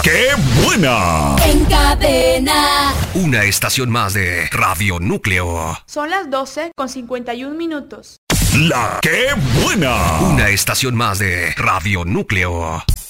¡Qué buena! En cadena. Una estación más de Radio Núcleo. Son las 12:51. La ¡Qué buena! Una estación más de Radio Núcleo.